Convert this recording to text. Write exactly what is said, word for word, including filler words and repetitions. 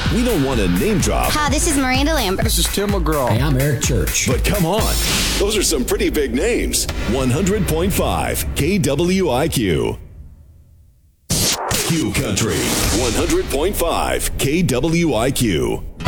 We don't want to name drop. Hi, this is Miranda Lambert. This is Tim McGraw. Hey, I'm Eric Church. But come on, those are some pretty big names. one hundred point five K W I Q. Q Country. one hundred point five K W I Q.